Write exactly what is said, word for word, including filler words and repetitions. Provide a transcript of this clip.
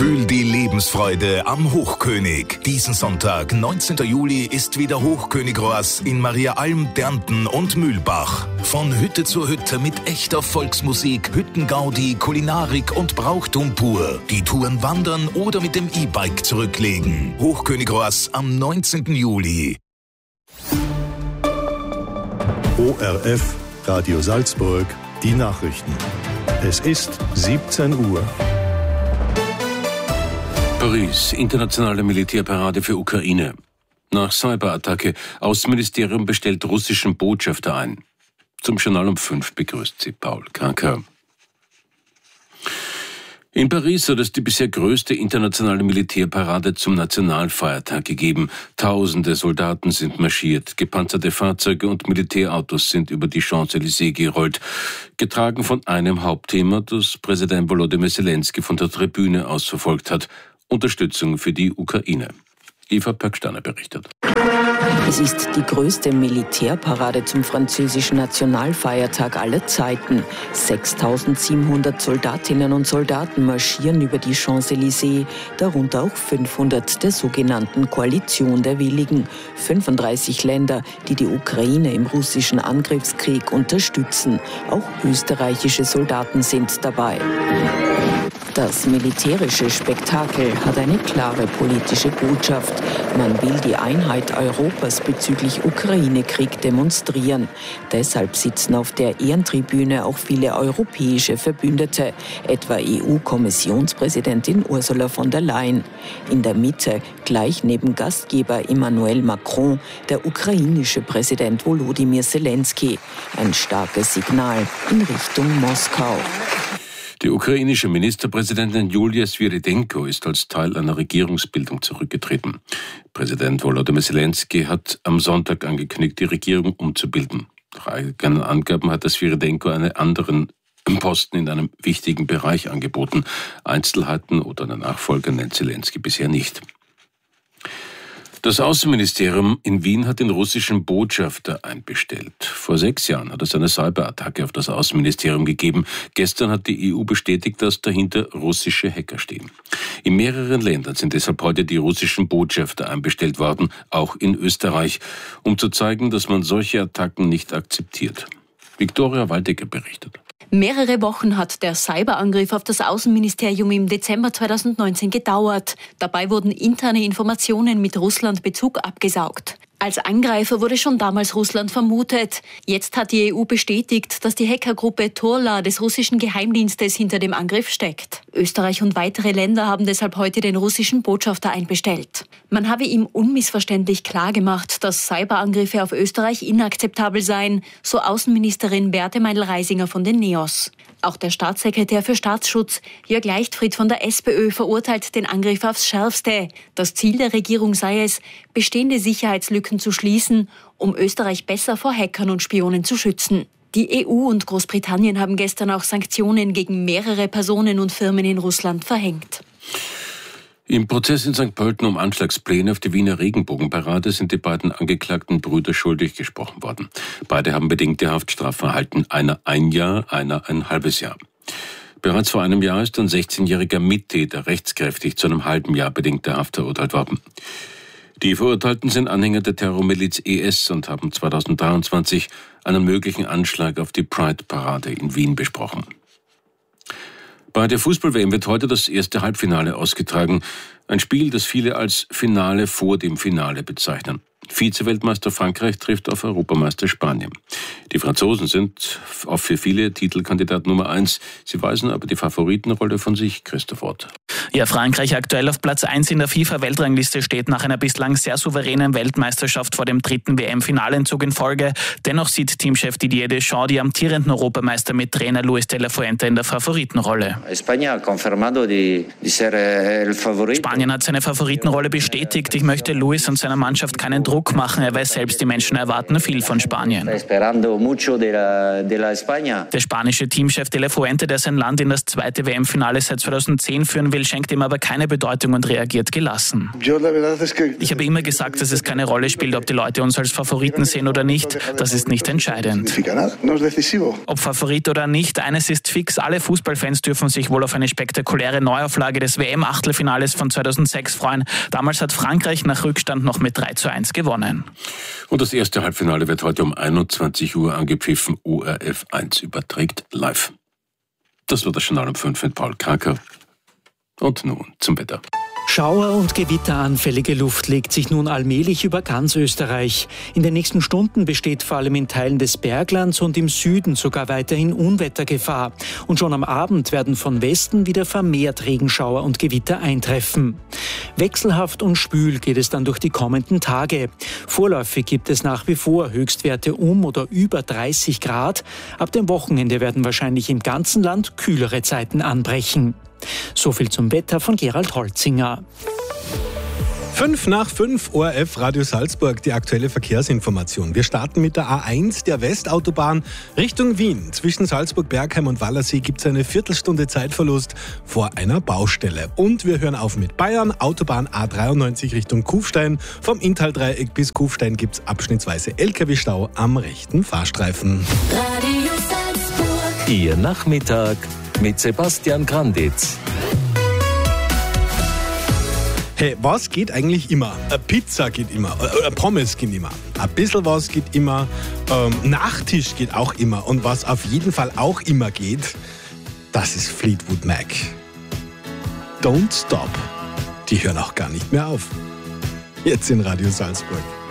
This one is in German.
Fühl die Lebensfreude am Hochkönig. Diesen Sonntag, neunzehnten Juli, ist wieder Hochkönigroas in Mariaalm, Dernten und Mühlbach. Von Hütte zu Hütte mit echter Volksmusik, Hüttengaudi, Kulinarik und Brauchtum pur. Die Touren wandern oder mit dem E-Bike zurücklegen. Hochkönigroas am neunzehnten Juli. O R F, Radio Salzburg, die Nachrichten. Es ist siebzehn Uhr. Paris, internationale Militärparade für Ukraine. Nach Cyberattacke, Außenministerium bestellt russischen Botschafter ein. Zum Journal um fünf begrüßt sie Paul Kranker. In Paris hat es die bisher größte internationale Militärparade zum Nationalfeiertag gegeben. Tausende Soldaten sind marschiert, gepanzerte Fahrzeuge und Militärautos sind über die Champs-Élysées gerollt. Getragen von einem Hauptthema, das Präsident Volodymyr Zelensky von der Tribüne aus verfolgt hat: Unterstützung für die Ukraine. Eva Pöcksteiner berichtet. Es ist die größte Militärparade zum französischen Nationalfeiertag aller Zeiten. sechstausendsiebenhundert Soldatinnen und Soldaten marschieren über die Champs-Élysées, darunter auch fünfhundert der sogenannten Koalition der Willigen. fünfunddreißig Länder, die die Ukraine im russischen Angriffskrieg unterstützen. Auch österreichische Soldaten sind dabei. Das militärische Spektakel hat eine klare politische Botschaft. Man will die Einheit Europas bezüglich Ukraine-Krieg demonstrieren. Deshalb sitzen auf der Ehrentribüne auch viele europäische Verbündete, etwa E U-Kommissionspräsidentin Ursula von der Leyen. In der Mitte, gleich neben Gastgeber Emmanuel Macron, der ukrainische Präsident Volodymyr Zelensky. Ein starkes Signal in Richtung Moskau. Die ukrainische Ministerpräsidentin Julia Svyrydenko ist als Teil einer Regierungsbildung zurückgetreten. Präsident Volodymyr Zelensky hat am Sonntag angekündigt, die Regierung umzubilden. Nach eigenen Angaben hat Svyrydenko einen anderen Posten in einem wichtigen Bereich angeboten. Einzelheiten oder einen Nachfolger nennt Zelensky bisher nicht. Das Außenministerium in Wien hat den russischen Botschafter einbestellt. Vor sechs Jahren hat es eine Cyberattacke auf das Außenministerium gegeben. Gestern hat die E U bestätigt, dass dahinter russische Hacker stehen. In mehreren Ländern sind deshalb heute die russischen Botschafter einbestellt worden, auch in Österreich, um zu zeigen, dass man solche Attacken nicht akzeptiert. Viktoria Waldecker berichtet. Mehrere Wochen hat der Cyberangriff auf das Außenministerium im Dezember zweitausendneunzehn gedauert. Dabei wurden interne Informationen mit Russland-Bezug abgesaugt. Als Angreifer wurde schon damals Russland vermutet. Jetzt hat die E U bestätigt, dass die Hackergruppe Turla des russischen Geheimdienstes hinter dem Angriff steckt. Österreich und weitere Länder haben deshalb heute den russischen Botschafter einbestellt. Man habe ihm unmissverständlich klargemacht, dass Cyberangriffe auf Österreich inakzeptabel seien, so Außenministerin Beate Meindl-Reisinger von den NEOS. Auch der Staatssekretär für Staatsschutz, Jörg Leichtfried von der SPÖ, verurteilt den Angriff aufs Schärfste. Das Ziel der Regierung sei es, bestehende Sicherheitslücken zu schließen, um Österreich besser vor Hackern und Spionen zu schützen. Die E U und Großbritannien haben gestern auch Sanktionen gegen mehrere Personen und Firmen in Russland verhängt. Im Prozess in Sankt Pölten um Anschlagspläne auf die Wiener Regenbogenparade sind die beiden angeklagten Brüder schuldig gesprochen worden. Beide haben bedingte Haftstrafen erhalten, einer ein Jahr, einer ein halbes Jahr. Bereits vor einem Jahr ist ein sechzehnjähriger Mittäter rechtskräftig zu einem halben Jahr bedingter Haft verurteilt worden. Die Verurteilten sind Anhänger der Terrormiliz E S und haben zweitausenddreiundzwanzig einen möglichen Anschlag auf die Pride-Parade in Wien besprochen. Bei der Fußball-W M wird heute das erste Halbfinale ausgetragen. Ein Spiel, das viele als Finale vor dem Finale bezeichnen. Vize-Weltmeister Frankreich trifft auf Europameister Spanien. Die Franzosen sind auch für viele Titelkandidat Nummer eins. Sie weisen aber die Favoritenrolle von sich. Christoph Ott. Ja, Frankreich aktuell auf Platz eins in der FIFA-Weltrangliste steht nach einer bislang sehr souveränen Weltmeisterschaft vor dem dritten W M-Finalenzug in Folge. Dennoch sieht Teamchef Didier Deschamps die amtierenden Europameister mit Trainer Luis de la Fuente in der Favoritenrolle. Spanien hat seine Favoritenrolle bestätigt. Ich möchte Luis und seiner Mannschaft keinen Druck machen. Er weiß selbst, die Menschen erwarten viel von Spanien. Der spanische Teamchef de la Fuente, der sein Land in das zweite W M-Finale seit zweitausendzehn führen will, schenkt schenkt ihm aber keine Bedeutung und reagiert gelassen. Ich habe immer gesagt, dass es keine Rolle spielt, ob die Leute uns als Favoriten sehen oder nicht. Das ist nicht entscheidend. Ob Favorit oder nicht, eines ist fix, alle Fußballfans dürfen sich wohl auf eine spektakuläre Neuauflage des W M-Achtelfinales von zweitausendsechs freuen. Damals hat Frankreich nach Rückstand noch mit drei zu eins gewonnen. Und das erste Halbfinale wird heute um einundzwanzig Uhr angepfiffen. O R F eins überträgt live. Das war das Journal um fünf mit Paul Kraker. Und nun zum Wetter. Schauer- und gewitteranfällige Luft legt sich nun allmählich über ganz Österreich. In den nächsten Stunden besteht vor allem in Teilen des Berglands und im Süden sogar weiterhin Unwettergefahr. Und schon am Abend werden von Westen wieder vermehrt Regenschauer und Gewitter eintreffen. Wechselhaft und schwül geht es dann durch die kommenden Tage. Vorläufig gibt es nach wie vor Höchstwerte um oder über dreißig Grad. Ab dem Wochenende werden wahrscheinlich im ganzen Land kühlere Zeiten anbrechen. So viel zum Wetter von Gerald Holzinger. Fünf nach fünf, O R F Radio Salzburg, die aktuelle Verkehrsinformation. Wir starten mit der A eins, der Westautobahn Richtung Wien. Zwischen Salzburg, Bergheim und Wallersee gibt es eine Viertelstunde Zeitverlust vor einer Baustelle. Und wir hören auf mit Bayern, Autobahn A dreiundneunzig Richtung Kufstein. Vom Inntal-Dreieck bis Kufstein gibt es abschnittsweise L K W-Stau am rechten Fahrstreifen. Radio Salzburg. Ihr Nachmittag mit Sebastian Granditz. Hey, was geht eigentlich immer? Eine Pizza geht immer, ein Pommes geht immer, ein bisschen was geht immer, ähm, Nachtisch geht auch immer. Und was auf jeden Fall auch immer geht, das ist Fleetwood Mac. Don't Stop. Die hören auch gar nicht mehr auf. Jetzt in Radio Salzburg.